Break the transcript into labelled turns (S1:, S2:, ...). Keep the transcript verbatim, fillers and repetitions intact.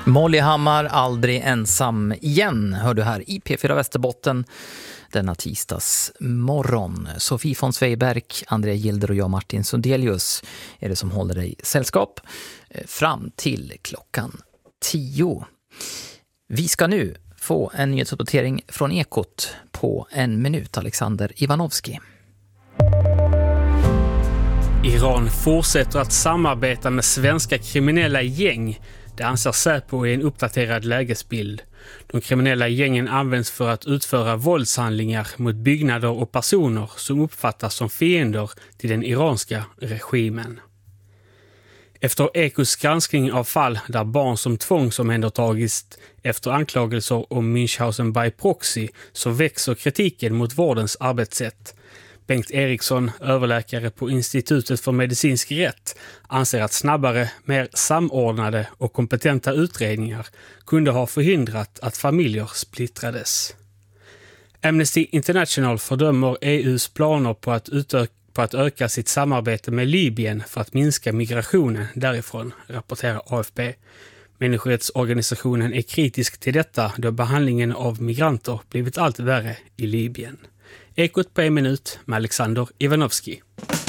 S1: Molly Hammar, aldrig ensam igen, hör du här i P fyra Västerbotten denna tisdags morgon. Sofie von Sveiberg, Andrea Gilder och jag Martin Sundelius är det som håller dig sällskap fram till klockan tio. Vi ska nu få en nyhetsuppdatering från Ekot på en minut. Alexander Ivanovski.
S2: Iran fortsätter att samarbeta med svenska kriminella gäng. Det anser Säpo i en uppdaterad lägesbild. De kriminella gängen används för att utföra våldshandlingar mot byggnader och personer som uppfattas som fiender till den iranska regimen. Efter Ekots granskning av fall där barn som tvångsomhändertagits efter anklagelser om Münchhausen by proxy så växer kritiken mot vårdens arbetssätt. Bengt Eriksson, överläkare på Institutet för medicinsk rätt, anser att snabbare, mer samordnade och kompetenta utredningar kunde ha förhindrat att familjer splittrades. Amnesty International fördömer E U:s planer på att, utö- på att öka sitt samarbete med Libyen för att minska migrationen därifrån, rapporterar A F P. Människorättsorganisationen är kritisk till detta då behandlingen av migranter blivit allt värre i Libyen. Ekot på en minut med Alexander Ivanovski.